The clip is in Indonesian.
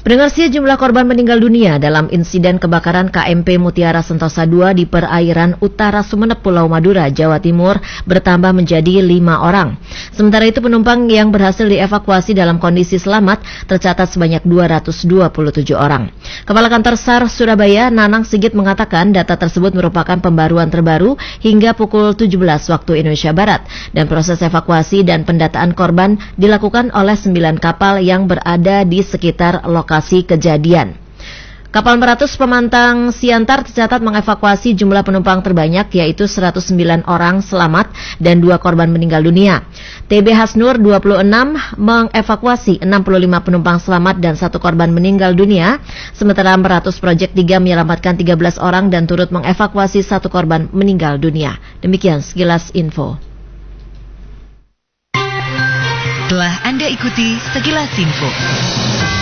Pendengar, sejumlah korban meninggal dunia dalam insiden kebakaran KMP Mutiara Sentosa II di perairan utara Sumeneb, Pulau Madura, Jawa Timur bertambah menjadi 5 orang. Sementara itu penumpang yang berhasil dievakuasi dalam kondisi selamat tercatat sebanyak 227 orang. Kepala Kantor SAR Surabaya, Nanang Sigit, mengatakan data tersebut merupakan pembaruan terbaru hingga pukul 17 waktu Indonesia Barat, dan proses evakuasi dan pendataan korban dilakukan oleh 9 kapal yang berada di sekitar lokasi kejadian. Kapal Meratus Pemantang Siantar tercatat mengevakuasi jumlah penumpang terbanyak, yaitu 109 orang selamat dan 2 korban meninggal dunia. TB Hasnur 26 mengevakuasi 65 penumpang selamat dan 1 korban meninggal dunia, sementara Meratus Project 3 menyelamatkan 13 orang dan turut mengevakuasi 1 korban meninggal dunia. Demikian sekilas info. Telah Anda ikuti sekilas info.